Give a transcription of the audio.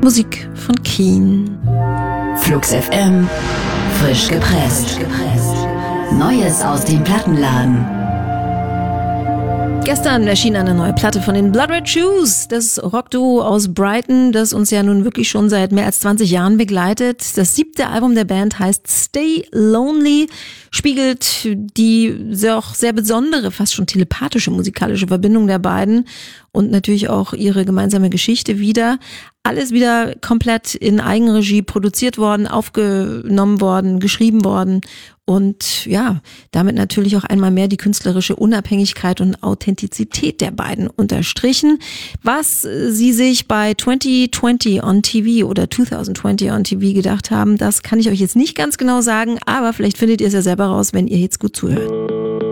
Musik von Keen. Flux FM, frisch gepresst. Neues aus dem Plattenladen. Gestern erschien eine neue Platte von den Blood Red Shoes, das Rockduo aus Brighton, das uns ja nun wirklich schon seit mehr als 20 Jahren begleitet. Das 7. Album der Band heißt Stay Lonely, spiegelt die sehr besondere, fast schon telepathische musikalische Verbindung der beiden und natürlich auch ihre gemeinsame Geschichte wider. Alles wieder komplett in Eigenregie produziert worden, aufgenommen worden, geschrieben worden und ja, damit natürlich auch einmal mehr die künstlerische Unabhängigkeit und Authentizität der beiden unterstrichen. Was sie sich bei 2020 on TV oder 2020 on TV gedacht haben, das kann ich euch jetzt nicht ganz genau sagen, aber vielleicht findet ihr es ja selber raus, wenn ihr jetzt gut zuhört.